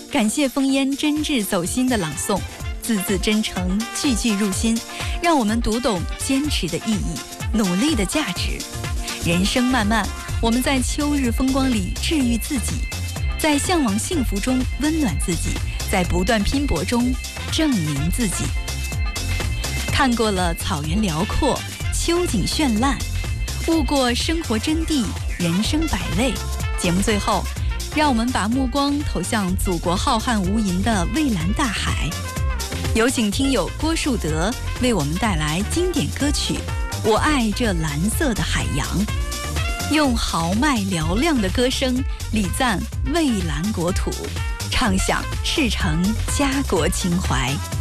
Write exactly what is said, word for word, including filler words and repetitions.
感谢风烟真挚走心的朗诵，字字真诚，句句入心，让我们读懂坚持的意义，努力的价值。人生漫漫，我们在秋日风光里治愈自己，在向往幸福中温暖自己，在不断拼搏中证明自己。看过了草原辽阔，秋景绚烂，悟过生活真谛，人生百味。节目最后，让我们把目光投向祖国浩瀚无垠的蔚蓝大海。有请听友郭树德为我们带来经典歌曲《我爱这蓝色的海洋》，用豪迈嘹亮的歌声礼赞蔚蓝国土，唱响赤诚家国情怀。